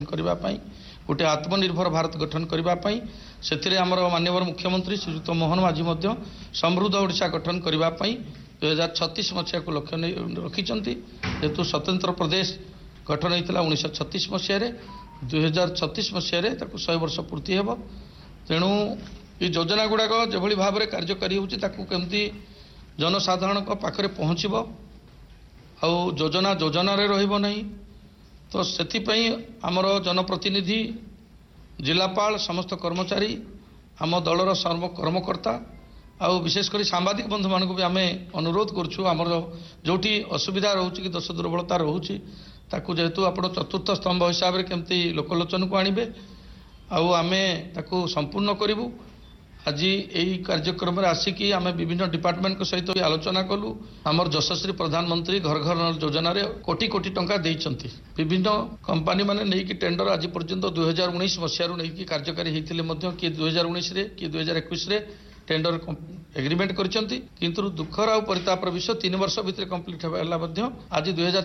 करने गोटे आत्मनिर्भर भारत गठन करने से आमर माननीय मुख्यमंत्री श्रीयुक्त मोहन माझी समृद्ध ओडिशा गठन करने 2036 मसीहा को लक्ष्य रखिंट जेहेतु स्वतंत्र प्रदेश गठन होता 1936 मसीह 2036 मसीह 100 वर्ष पूर्ति हेब तेणु ये योजना गुड़ाक जो भाव में कार्यकारी होमती जनसाधारण पाखे पहुँचब योजना योजना रही तो से आमर जनप्रतिनिधि जिलापाल समस्त कर्मचारी आम दलर सर्व कर्मकर्ता आउ विशेषकर सांबादिक बंधु मानक भी आम अनुरोध करुँ आमर जोटी असुविधा रोचे कि दोष दुर्बलता रोचे ताकू जेहेतु आप चतुर्थ स्तंभ हिसाब से केमती लोकलोचन को आणवे आम संपूर्ण करूँ आज यही कार्यक्रम में आसिकी आम विभिन्न डिपार्टमेंट सहित आलोचना कलु आमर यशस्वी प्रधानमंत्री घर घर योजना रे कोटी कोटी टंका देइचंती विभिन्न कंपनी माने नहीं टेंडर आज पर्यंत 2019 मसीह नहीं कार्यकारी होते किए 2019 रे किए 2021 रे टेंडर एग्रीमेंट करछंती किंतु दुखर आ परितापर विषय 3 वर्ष भितर कंप्लीट हेला आज